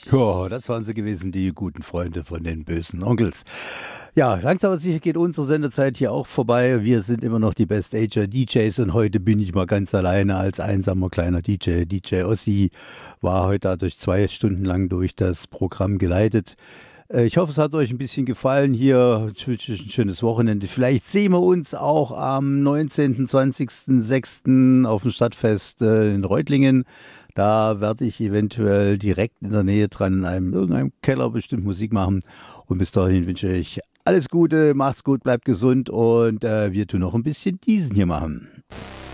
Ja, das waren sie gewesen, die guten Freunde von den bösen Onkels. Ja, langsam aber sicher geht unsere Sendezeit hier auch vorbei. Wir sind immer noch die Best Ager DJs und heute bin ich mal ganz alleine als einsamer kleiner DJ. DJ Ossi war heute dadurch 2 Stunden lang durch das Programm geleitet. Ich hoffe, es hat euch ein bisschen gefallen hier. Ich wünsche euch ein schönes Wochenende. Vielleicht sehen wir uns auch am 19., 20.06. auf dem Stadtfest in Reutlingen. Da werde ich eventuell direkt in der Nähe dran in irgendeinem Keller bestimmt Musik machen. Und bis dahin wünsche ich alles Gute, macht's gut, bleibt gesund und wir tun noch ein bisschen diesen hier machen.